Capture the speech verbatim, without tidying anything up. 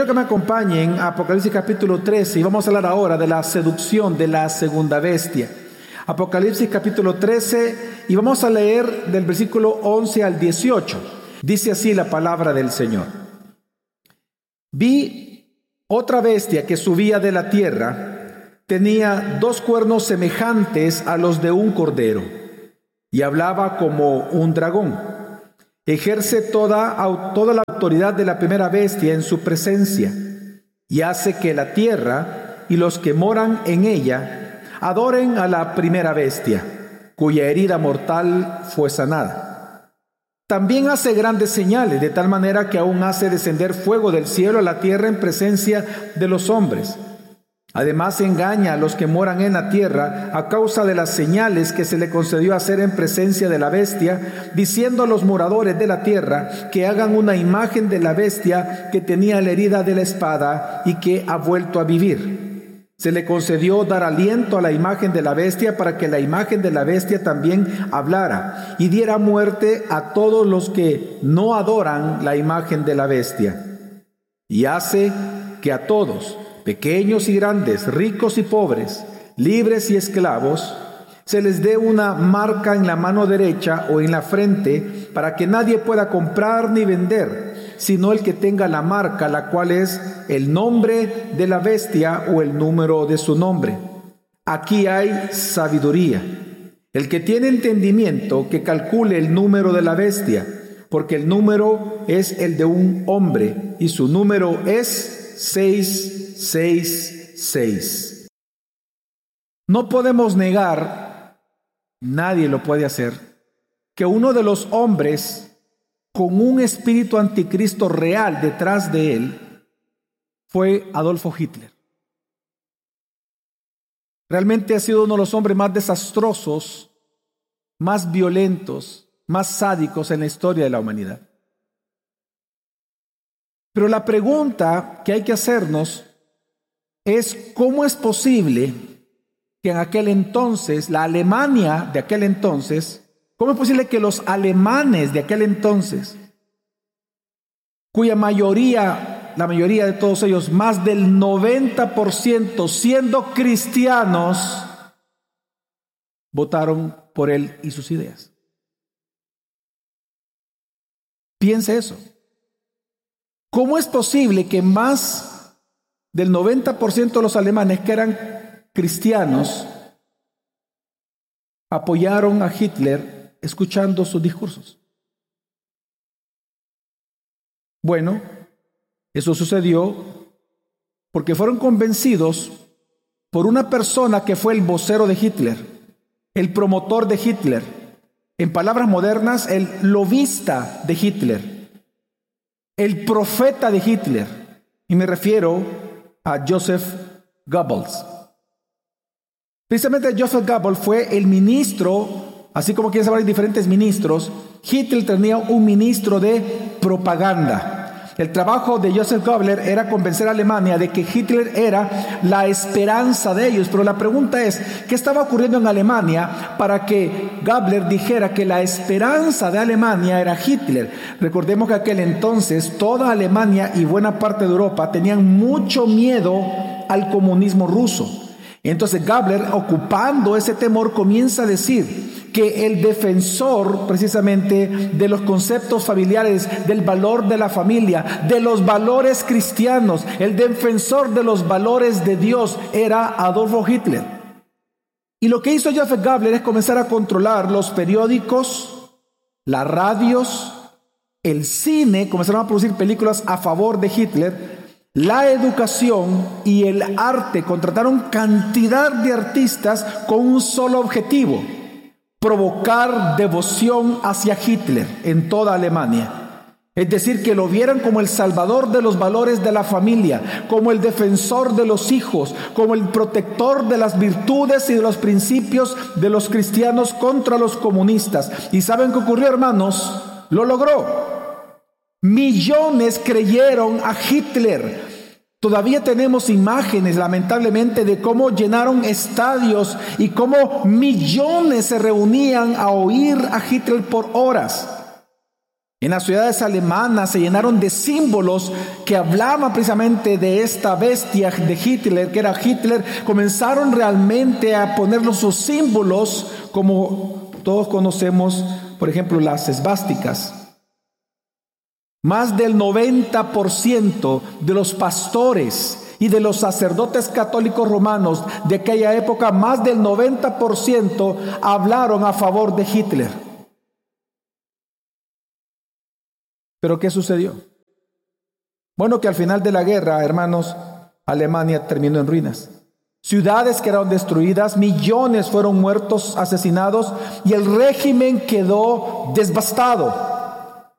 quiero que me acompañen a Apocalipsis capítulo trece y vamos a hablar ahora de la seducción de la segunda bestia. Apocalipsis capítulo trece y vamos a leer del versículo once al dieciocho. Dice así la palabra del Señor. Vi otra bestia que subía de la tierra, tenía dos cuernos semejantes a los de un cordero y hablaba como un dragón. Ejerce toda, toda la autoridad de la primera bestia en su presencia y hace que la tierra y los que moran en ella adoren a la primera bestia, cuya herida mortal fue sanada. También hace grandes señales, de tal manera que aún hace descender fuego del cielo a la tierra en presencia de los hombres. Además engaña a los que moran en la tierra a causa de las señales que se le concedió hacer en presencia de la bestia, diciendo a los moradores de la tierra que hagan una imagen de la bestia que tenía la herida de la espada y que ha vuelto a vivir. Se le concedió dar aliento a la imagen de la bestia para que la imagen de la bestia también hablara y diera muerte a todos los que no adoran la imagen de la bestia. Y hace que a todos, pequeños y grandes, ricos y pobres, libres y esclavos, se les dé una marca en la mano derecha o en la frente para que nadie pueda comprar ni vender, sino el que tenga la marca, la cual es el nombre de la bestia o el número de su nombre. Aquí hay sabiduría. El que tiene entendimiento, que calcule el número de la bestia, porque el número es el de un hombre, y su número es seiscientos sesenta y seis. No podemos negar, nadie lo puede hacer, que uno de los hombres con un espíritu anticristo real detrás de él fue Adolfo Hitler. Realmente ha sido uno de los hombres más desastrosos, más violentos, más sádicos en la historia de la humanidad. Pero la pregunta que hay que hacernos es ¿cómo es posible que en aquel entonces, la Alemania de aquel entonces, ¿cómo es posible que los alemanes de aquel entonces, cuya mayoría, la mayoría de todos ellos, más del noventa por ciento siendo cristianos, votaron por él y sus ideas? Piense eso. ¿Cómo es posible que más del noventa por ciento de los alemanes que eran cristianos apoyaron a Hitler escuchando sus discursos? Bueno, eso sucedió porque fueron convencidos por una persona que fue el vocero de Hitler, el promotor de Hitler, en palabras modernas, el lobista de Hitler, el profeta de Hitler, y me refiero a Joseph Goebbels. Precisamente Joseph Goebbels fue el ministro, así como quieren saber diferentes ministros. Hitler tenía un ministro de propaganda. El trabajo de Joseph Goebbels era convencer a Alemania de que Hitler era la esperanza de ellos. Pero la pregunta es, ¿qué estaba ocurriendo en Alemania para que Goebbels dijera que la esperanza de Alemania era Hitler? Recordemos que aquel entonces toda Alemania y buena parte de Europa tenían mucho miedo al comunismo ruso. Entonces Goebbels, ocupando ese temor, comienza a decir que el defensor precisamente de los conceptos familiares, del valor de la familia, de los valores cristianos, el defensor de los valores de Dios era Adolfo Hitler. Y lo que hizo Joseph Goebbels es comenzar a controlar los periódicos, las radios, el cine, comenzaron a producir películas a favor de Hitler, la educación y el arte. Contrataron cantidad de artistas con un solo objetivo: provocar devoción hacia Hitler en toda Alemania. Es decir, que lo vieran como el salvador de los valores de la familia, como el defensor de los hijos, como el protector de las virtudes y de los principios de los cristianos contra los comunistas. ¿Y saben qué ocurrió, hermanos? Lo logró. Millones creyeron a Hitler. Todavía tenemos imágenes, lamentablemente, de cómo llenaron estadios y cómo millones se reunían a oír a Hitler por horas. En las ciudades alemanas se llenaron de símbolos que hablaban precisamente de esta bestia de Hitler, que era Hitler. Comenzaron realmente a poner sus símbolos, como todos conocemos, por ejemplo, las esvásticas. Más del noventa por ciento de los pastores y de los sacerdotes católicos romanos de aquella época, más del noventa por ciento hablaron a favor de Hitler. ¿Pero qué sucedió? Bueno, que al final de la guerra, hermanos, Alemania terminó en ruinas. Ciudades quedaron destruidas, millones fueron muertos, asesinados, y el régimen quedó devastado.